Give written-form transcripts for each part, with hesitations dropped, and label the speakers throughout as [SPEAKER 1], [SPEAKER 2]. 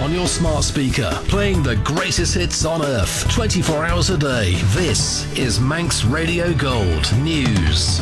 [SPEAKER 1] on your smart speaker, playing the greatest hits on earth, 24 hours a day. This is Manx Radio Gold News.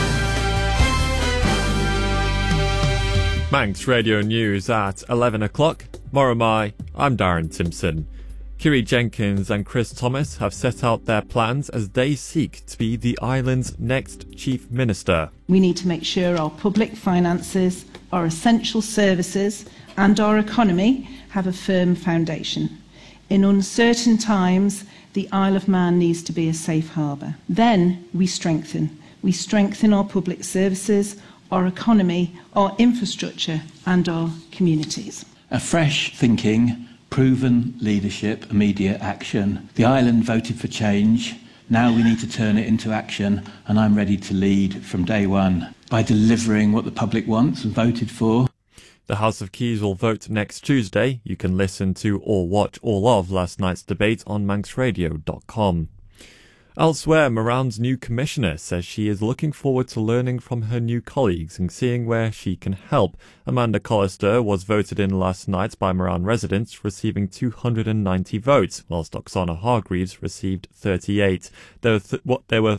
[SPEAKER 2] Manx Radio News at 11 o'clock. Moromai, I'm Darren Timpson. Kiri Jenkins and Chris Thomas have set out their plans as they seek to be the island's next Chief Minister.
[SPEAKER 3] We need to make sure our public finances, our essential services and our economy have a firm foundation. In uncertain times, the Isle of Man needs to be a safe harbour. Then we strengthen. We strengthen our public services, our economy, our infrastructure and our communities.
[SPEAKER 4] A fresh thinking, proven leadership, immediate action. The island voted for change. Now we need to turn it into action, and I'm ready to lead from day one by delivering what the public wants and voted for.
[SPEAKER 2] The House of Keys will vote next Tuesday. You can listen to or watch all of last night's debate on manxradio.com. Elsewhere, Moran's new commissioner says she is looking forward to learning from her new colleagues and seeing where she can help. Amanda Collister was voted in last night by Moran residents, receiving 290 votes, whilst Oksana Hargreaves received 38. There were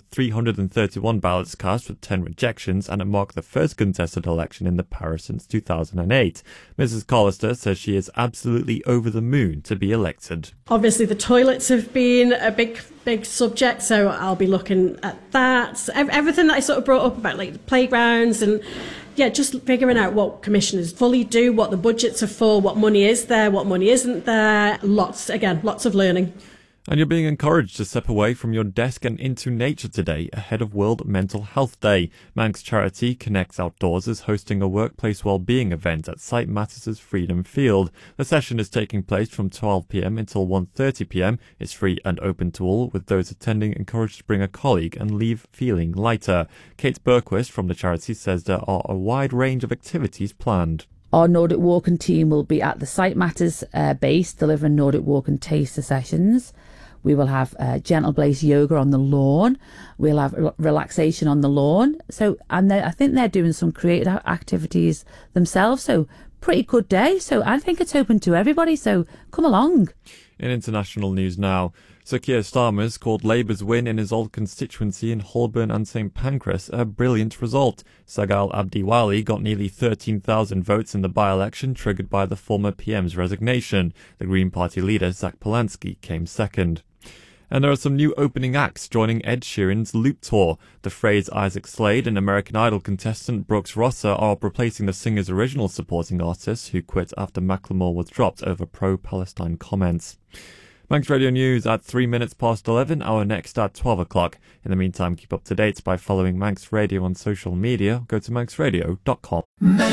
[SPEAKER 2] 331 ballots cast with 10 rejections, and it marked the first contested election in the parish since 2008. Mrs. Collister says she is absolutely over the moon to be elected.
[SPEAKER 5] Obviously, the toilets have been a big subject, so I'll be looking at that. Everything that I sort of brought up about like the playgrounds and just figuring out what commissioners fully do, what the budgets are for, what money is there, what money isn't there. Lots of learning.
[SPEAKER 2] And you're being encouraged to step away from your desk and into nature today ahead of World Mental Health Day. Manx charity Connects Outdoors is hosting a workplace wellbeing event at St Mattis's Freedom Field. The session is taking place from 12 p.m. until 1:30 p.m. It's free and open to all, with those attending encouraged to bring a colleague and leave feeling lighter. Kate Berquist from the charity says there are a wide range of activities planned.
[SPEAKER 6] Our Nordic Walking team will be at the St Matters base delivering Nordic Walking taster sessions. We will have gentle blaze yoga on the lawn. We'll have relaxation on the lawn. I think they're doing some creative activities themselves. So pretty good day. So I think it's open to everybody. So come along.
[SPEAKER 2] In international news now, Sir Keir Starmer's called Labour's win in his old constituency in Holborn and St Pancras a brilliant result. Sagal Abdiwali got nearly 13,000 votes in the by-election triggered by the former PM's resignation. The Green Party leader, Zach Polanski, came second. And there are some new opening acts joining Ed Sheeran's Loop Tour. The phrase Isaac Slade and American Idol contestant Brooks Rosser are replacing the singer's original supporting artists who quit after Macklemore was dropped over pro-Palestine comments. Manx Radio News at 3 minutes past 11, our next at 12 o'clock. In the meantime, keep up to date by following Manx Radio on social media. Go to manxradio.com.